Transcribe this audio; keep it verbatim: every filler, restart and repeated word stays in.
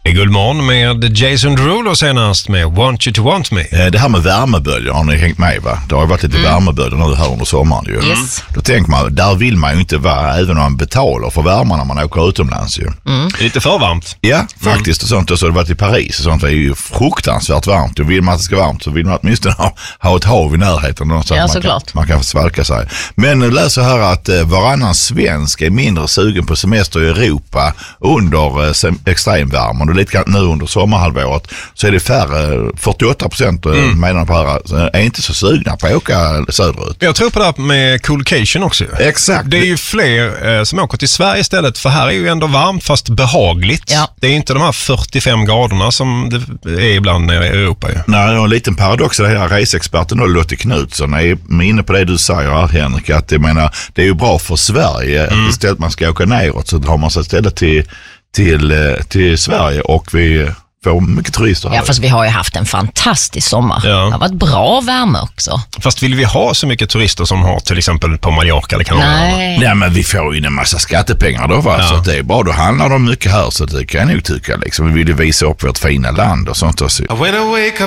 Guldmorgon med Jason Derulo senast med Want You To Want Me. Det här med värmeböljar har ni hängt med, va? Det har ju varit lite mm. värmeböljar nu här under sommaren ju. Yes. Då tänker man, där vill man ju inte vara även om man betalar för värmen när man åker utomlands ju. Mm. Lite för varmt. Ja, faktiskt. Mm. Och sånt. Och så har det varit i Paris och sånt. Det är ju fruktansvärt varmt. Och vill man att det ska varmt så vill man åtminstone ha, ha ett hav i närheten. Så ja, man, kan, man kan svalka sig. Men läser här att eh, varannan svensk är mindre sugen på semester i Europa under eh, sem- extremvärmen. Och lite grann nu under sommarhalvåret så är det färre, fyrtioåtta procent mm. menar på här, är inte så sugna på att åka söderut. Jag tror på det här med coolcation också. Exakt. Det är ju fler eh, som åker till Sverige istället, för här är ju ändå varmt fast behagligt. Ja. Det är inte de här fyrtiofem graderna som det är ibland nere i Europa ju. Nej, det är en liten paradox. Det här reseexperten då, Lotte Knutsson, är inne på det du säger här, Henrik, att jag menar, det är ju bra för Sverige mm. att istället man ska åka neråt så drar man sig istället till, till, till Sverige och vi får mycket turister här. Ja, fast vi har ju haft en fantastisk sommar. Ja. Det har varit bra värme också. Fast vill vi ha så mycket turister som har till exempel på Mallorca eller Kanarieöarna? Nej. Nej, men vi får ju en massa skattepengar då, va? Ja. Så det är bara, då handlar det om mycket här, så det kan jag nog tycka liksom. Vi vill ju visa upp vårt fina land och sånt. Och så.